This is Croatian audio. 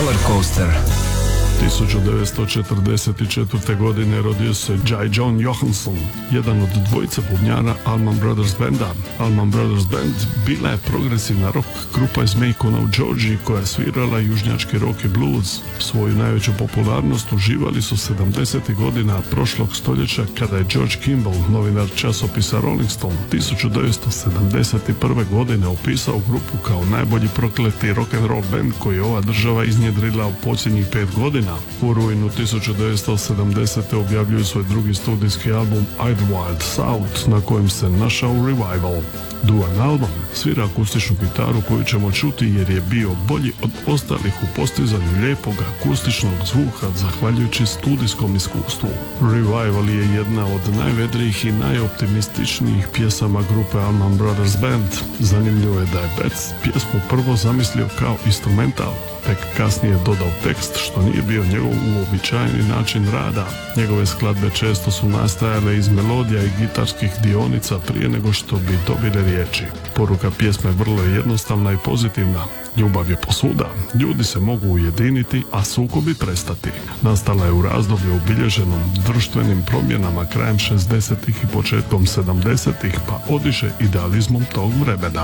Roller Coaster. 1944. godine rodio se Jai John Johansson, jedan od dvojice bubnjara Allman Brothers Banda. Allman Brothers Band bila je progresivna rock grupa iz Macona u Georgiji koja je svirala južnjački rock i blues. Svoju najveću popularnost uživali su 70. godina prošlog stoljeća kada je George Kimball, novinar časopisa Rolling Stone, 1971. godine opisao grupu kao najbolji prokleti rock'n'roll band koji je ova država iznjedrila u posljednjih 5 godina. U rujnu 1970. objavljuju svoj drugi studijski album Idlewild South na kojem se našao Revival. Duan album svira akustičnu gitaru koju ćemo čuti jer je bio bolji od ostalih u postizanju lijepog akustičnog zvuka zahvaljujući studijskom iskustvu. Revival je jedna od najvedrijih i najoptimističnijih pjesama grupe Allman Brothers Band. Zanimljivo je da je Betts pjesmu prvo zamislio kao instrumental, tek kasnije dodao tekst što nije bio njegov uobičajeni način rada. Njegove skladbe često su nastajale iz melodija i gitarskih dionica prije nego što bi dobile riječi. Poruka pjesme vrlo je jednostavna i pozitivna. Ljubav je posvuda, ljudi se mogu ujediniti, a sukobi prestati. Nastala je u razdoblju obilježenom društvenim promjenama krajem 60-ih i početkom 70-ih, pa odiše idealizmom tog vremena.